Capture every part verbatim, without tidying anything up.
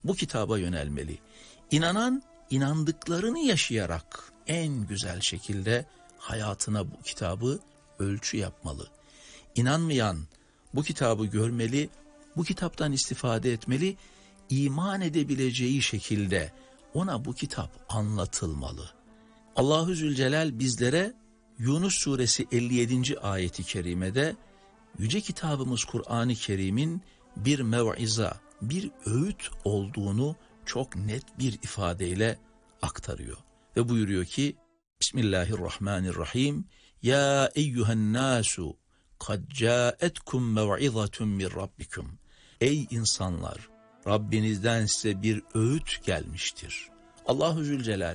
bu kitaba yönelmeli. İnanan, inandıklarını yaşayarak en güzel şekilde hayatına bu kitabı ölçü yapmalı. İnanmayan bu kitabı görmeli, bu kitaptan istifade etmeli, iman edebileceği şekilde ona bu kitap anlatılmalı. Allahu Zülcelal bizlere Yunus suresi elli yedinci ayeti kerimede yüce kitabımız Kur'an-ı Kerim'in bir mev'iza, bir öğüt olduğunu çok net bir ifadeyle aktarıyor. Ve buyuruyor ki Bismillahirrahmanirrahim. Ya eyyühen nasu kad câetkum mev'izatun min rabbikum. Ey insanlar, Rabbinizden size bir öğüt gelmiştir. Allahu Zülcelal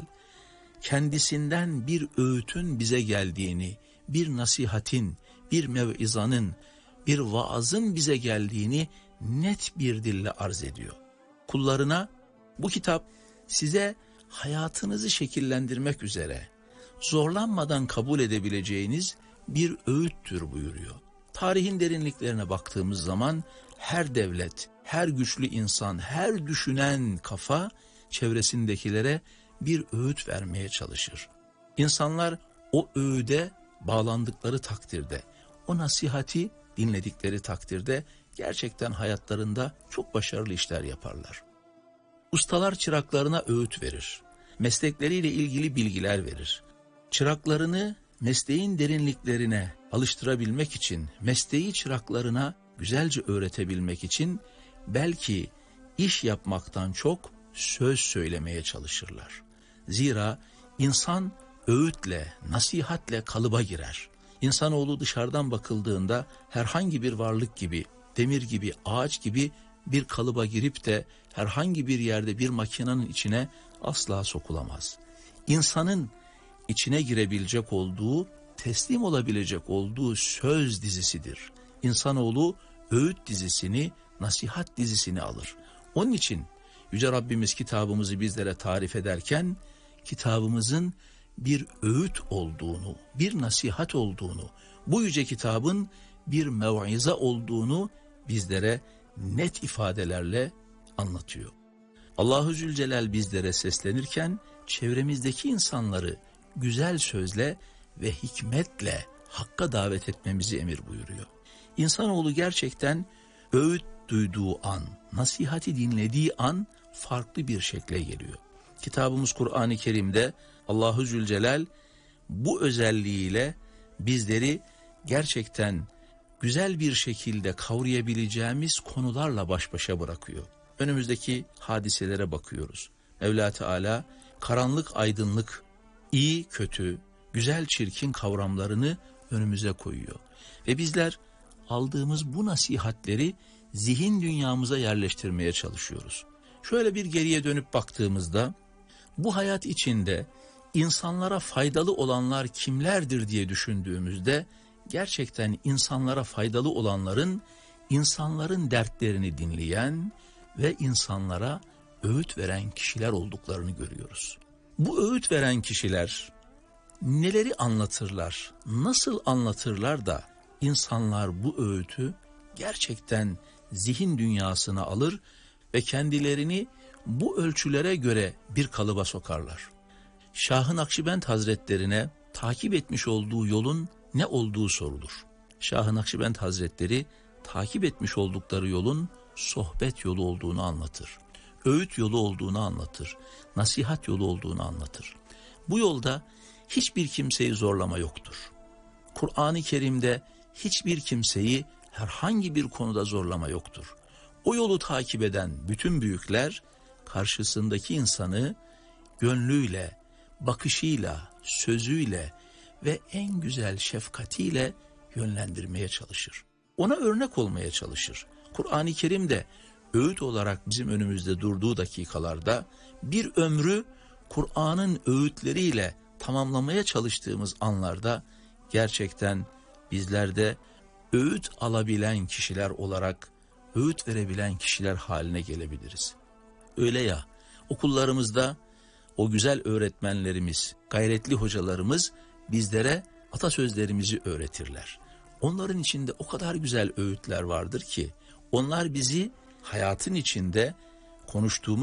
kendisinden bir öğütün bize geldiğini, bir nasihatin, bir mev'izanın, bir vaazın bize geldiğini net bir dille arz ediyor. Kullarına bu kitap size hayatınızı şekillendirmek üzere zorlanmadan kabul edebileceğiniz bir öğüttür buyuruyor. Tarihin derinliklerine baktığımız zaman her devlet, her güçlü insan, her düşünen kafa çevresindekilere bir öğüt vermeye çalışır. İnsanlar o öğüde bağlandıkları takdirde, o nasihati dinledikleri takdirde gerçekten hayatlarında çok başarılı işler yaparlar. Ustalar çıraklarına öğüt verir. Meslekleriyle ilgili bilgiler verir. Çıraklarını mesleğin derinliklerine alıştırabilmek için, mesleği çıraklarına güzelce öğretebilmek için belki iş yapmaktan çok söz söylemeye çalışırlar. Zira insan öğütle, nasihatle kalıba girer. İnsanoğlu dışarıdan bakıldığında herhangi bir varlık gibi, demir gibi, ağaç gibi bir kalıba girip de herhangi bir yerde bir makinenin içine asla sokulamaz. İnsanın içine girebilecek olduğu, teslim olabilecek olduğu söz dizisidir. İnsanoğlu öğüt dizisini, nasihat dizisini alır. Onun için Yüce Rabbimiz kitabımızı bizlere tarif ederken kitabımızın bir öğüt olduğunu, bir nasihat olduğunu, bu yüce kitabın bir mev'iza olduğunu bizlere net ifadelerle anlatıyor. Allahu Zülcelal bizlere seslenirken çevremizdeki insanları güzel sözle ve hikmetle hakka davet etmemizi emir buyuruyor. İnsanoğlu gerçekten öğüt duyduğu an, nasihati dinlediği an farklı bir şekle geliyor. Kitabımız Kur'an-ı Kerim'de Allahu Zülcelal bu özelliğiyle bizleri gerçekten güzel bir şekilde kavrayabileceğimiz konularla baş başa bırakıyor. Önümüzdeki hadiselere bakıyoruz. Mevla Teala karanlık aydınlık, iyi kötü, güzel çirkin kavramlarını önümüze koyuyor. Ve bizler aldığımız bu nasihatleri zihin dünyamıza yerleştirmeye çalışıyoruz. Şöyle bir geriye dönüp baktığımızda bu hayat içinde insanlara faydalı olanlar kimlerdir diye düşündüğümüzde gerçekten insanlara faydalı olanların insanların dertlerini dinleyen ve insanlara öğüt veren kişiler olduklarını görüyoruz. Bu öğüt veren kişiler neleri anlatırlar, nasıl anlatırlar da insanlar bu öğütü gerçekten zihin dünyasına alır ve kendilerini bu ölçülere göre bir kalıba sokarlar. Şah-ı Nakşibend Hazretlerine takip etmiş olduğu yolun ne olduğu sorulur. Şah-ı Nakşibend Hazretleri takip etmiş oldukları yolun sohbet yolu olduğunu anlatır. Öğüt yolu olduğunu anlatır. Nasihat yolu olduğunu anlatır. Bu yolda hiçbir kimseyi zorlama yoktur. Kur'an-ı Kerim'de hiçbir kimseyi herhangi bir konuda zorlama yoktur. O yolu takip eden bütün büyükler karşısındaki insanı gönlüyle, bakışıyla, sözüyle ve en güzel şefkatiyle yönlendirmeye çalışır. Ona örnek olmaya çalışır. Kur'an-ı Kerim'de öğüt olarak bizim önümüzde durduğu dakikalarda bir ömrü Kur'an'ın öğütleriyle tamamlamaya çalıştığımız anlarda gerçekten bizler de öğüt alabilen kişiler olarak öğüt verebilen kişiler haline gelebiliriz. Öyle ya, okullarımızda o güzel öğretmenlerimiz, gayretli hocalarımız bizlere atasözlerimizi öğretirler. Onların içinde o kadar güzel öğütler vardır ki onlar bizi hayatın içinde konuştuğumuz